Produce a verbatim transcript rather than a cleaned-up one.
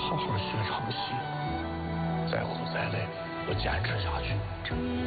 好好学唱戏，再苦再累，我坚持下去。